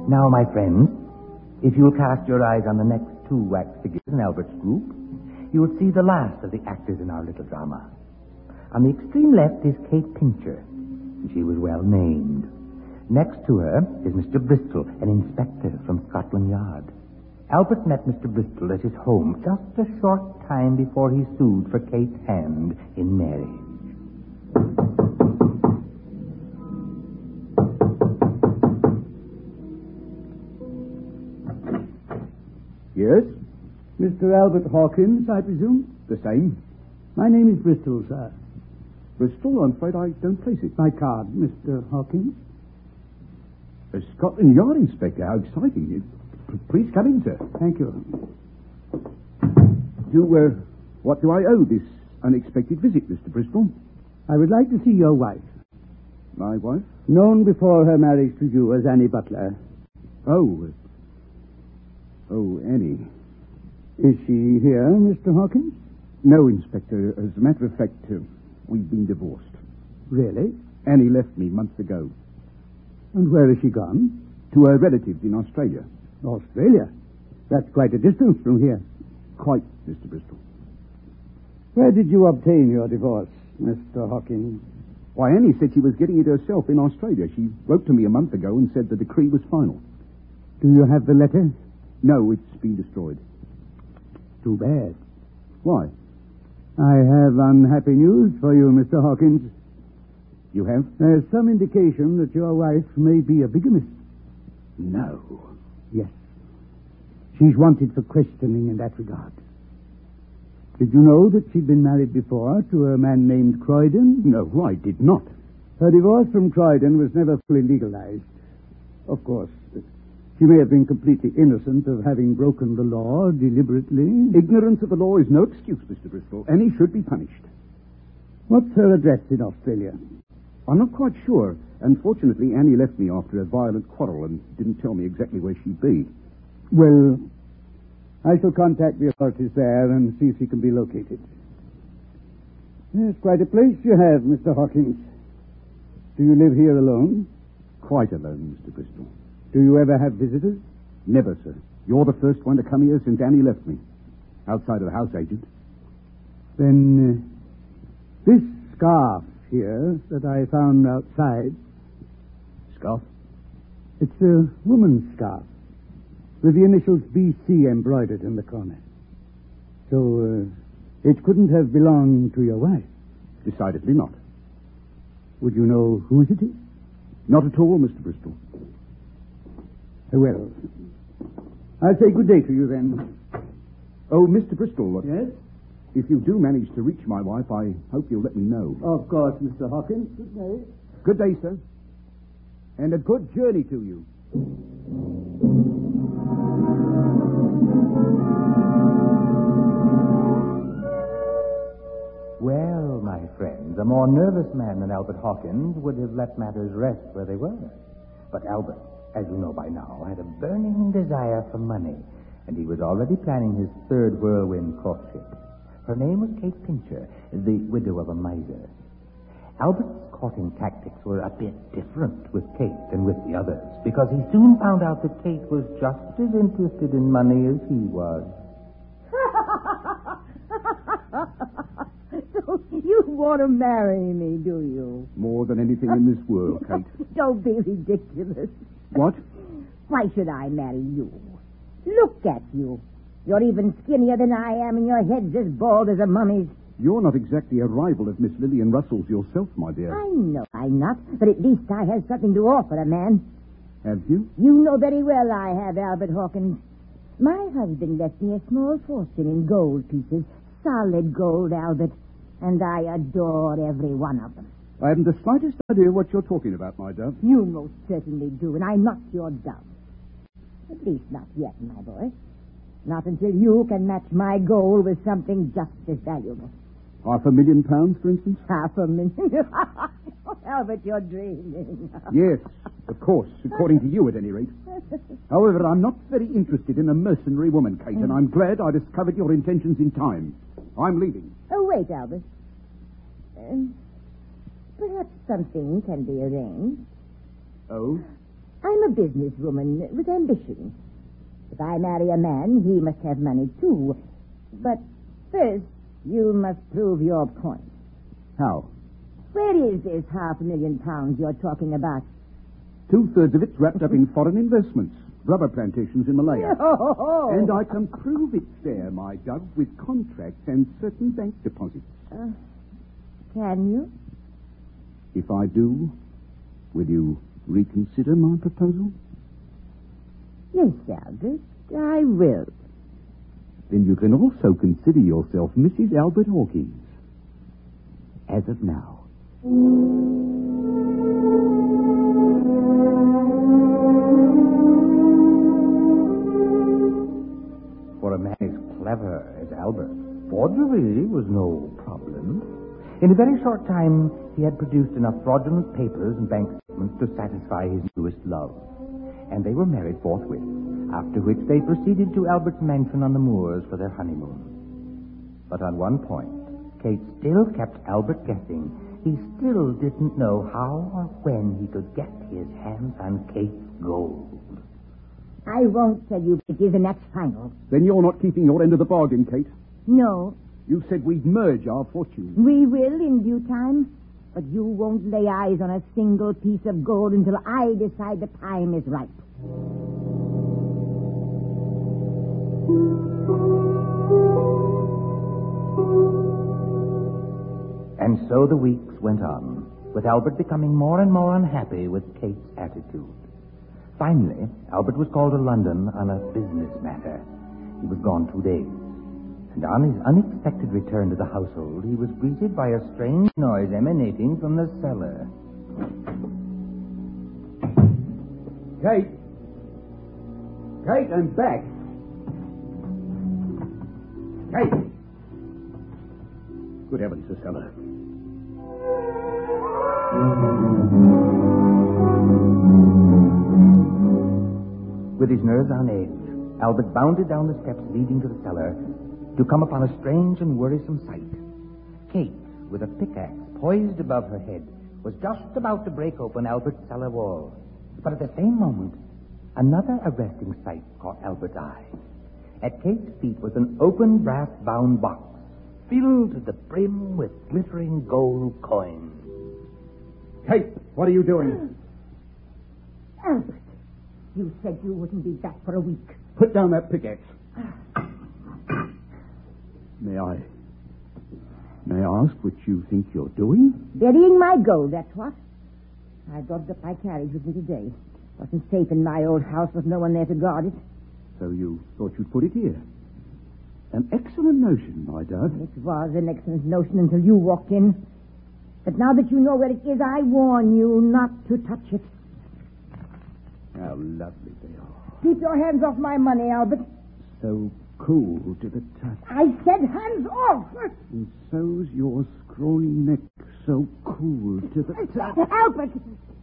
Now, my friends, if you'll cast your eyes on the next two wax figures in Albert's group, you will see the last of the actors in our little drama. On the extreme left is Kate Pincher, and she was well named. Next to her is Mr. Bristol, an inspector from Scotland Yard. Albert met Mr. Bristol at his home just a short time before he sued for Kate's hand in marriage. Yes? Mr. Albert Hawkins, I presume? The same. My name is Bristol, sir. Bristol, I'm afraid I don't place it. My card, Mr. Hawkins. A Scotland Yard inspector, how exciting. Please come in, sir. Thank you. What do I owe this unexpected visit, Mr. Bristol? I would like to see your wife. My wife? Known before her marriage to you as Annie Butler. Oh, Annie. Is she here, Mr. Hawkins? No, Inspector. As a matter of fact, we've been divorced. Really? Annie left me months ago. And where has she gone? To her relatives in Australia. Australia? That's quite a distance from here. Quite, Mr. Bristol. Where did you obtain your divorce, Mr. Hawkins? Why, Annie said she was getting it herself in Australia. She wrote to me a month ago and said the decree was final. Do you have the letter? No, it's been destroyed. Too bad. Why? I have unhappy news for you, Mr. Hawkins. You have? There's some indication that your wife may be a bigamist. No. Yes. She's wanted for questioning in that regard. Did you know that she'd been married before to a man named Croydon? No, I did not. Her divorce from Croydon was never fully legalized. Of course, she may have been completely innocent of having broken the law deliberately. Ignorance of the law is no excuse, Mr. Bristol. Annie should be punished. What's her address in Australia? I'm not quite sure. Unfortunately, Annie left me after a violent quarrel and didn't tell me exactly where she'd be. Well, I shall contact the authorities there and see if she can be located. Yes, quite a place you have, Mr. Hawkins. Do you live here alone? Quite alone, Mr. Bristol. Do you ever have visitors? Never, sir. You're the first one to come here since Annie left me. Outside of the house agent. Then, this scarf here that I found outside... Scarf? It's a woman's scarf with the initials BC embroidered in the corner. So, it couldn't have belonged to your wife. Decidedly not. Would you know whose it is? Not at all, Mr. Bristol. Well, I'll say good day to you then. Oh, Mr. Bristol. Yes? If you do manage to reach my wife, I hope you'll let me know. Of course, Mr. Hawkins. Good day. Good day, sir. And a good journey to you. Well, my friends, a more nervous man than Albert Hawkins would have let matters rest where they were. But Albert, as you know by now, had a burning desire for money, and he was already planning his third whirlwind courtship. Her name was Kate Pincher, the widow of a miser. Albert's courting tactics were a bit different with Kate than with the others, because he soon found out that Kate was just as interested in money as he was. So you want to marry me, do you? More than anything in this world, Kate. Don't be ridiculous. What? Why should I marry you? Look at you. You're even skinnier than I am, and your head's as bald as a mummy's. You're not exactly a rival of Miss Lillian Russell's yourself, my dear. I know I'm not, but at least I have something to offer a man. Have you? You know very well I have, Albert Hawkins. My husband left me a small fortune in gold pieces. Solid gold, Albert. And I adore every one of them. I haven't the slightest idea what you're talking about, my dove. You most certainly do, and I'm not your dove. At least not yet, my boy. Not until you can match my gold with something just as valuable. £500,000, for instance? $500,000. Albert, you're dreaming. Yes, of course, according to you at any rate. However, I'm not very interested in a mercenary woman, Kate, and I'm glad I discovered your intentions in time. I'm leaving. Oh, wait, Albert. Perhaps something can be arranged. Oh? I'm a businesswoman with ambition. If I marry a man, he must have money, too. But first, you must prove your point. How? Where is this £500,000 you're talking about? 2/3 of it's wrapped up in foreign investments, rubber plantations in Malaya. Oh. And I can prove it's there, my dove, with contracts and certain bank deposits. Can you? If I do, will you reconsider my proposal? Yes, Albert, I will. Then you can also consider yourself Mrs. Albert Hawkins. As of now. For a man as clever as Albert, forgery was no problem. In a very short time, he had produced enough fraudulent papers and bank statements to satisfy his newest love. And they were married forthwith, after which they proceeded to Albert's mansion on the moors for their honeymoon. But on one point, Kate still kept Albert guessing. He still didn't know how or when he could get his hands on Kate's gold. I won't tell you, Vicky, and that's final. Then you're not keeping your end of the bargain, Kate. No, You said we'd merge our fortunes. we will in due time. But you won't lay eyes on a single piece of gold until I decide the time is right. And so the weeks went on, with Albert becoming more and more unhappy with Kate's attitude. Finally, Albert was called to London on a business matter. He was gone 2 days. And on his unexpected return to the household, he was greeted by a strange noise emanating from the cellar. Kate! Kate, I'm back. Kate! Good heavens, the cellar. With his nerves on edge, Albert bounded down the steps leading to the cellar to come upon a strange and worrisome sight. Kate, with a pickaxe poised above her head, was just about to break open Albert's cellar wall. But at the same moment, another arresting sight caught Albert's eye. At Kate's feet was an open brass-bound box, filled to the brim with glittering gold coins. Kate, what are you doing? Albert, you said you wouldn't be back for a week. Put down that pickaxe. May I ask what you think you're doing? Burying my gold, that's what. I brought up my carriage with me today. Wasn't safe in my old house with no one there to guard it. So you thought you'd put it here. An excellent notion, my dove. It was an excellent notion until you walked in. But now that you know where it is, I warn you not to touch it. How lovely they are. Keep your hands off my money, Albert. So cool to the touch. I said hands off. And so's your scrawny neck so cool to the touch. Albert,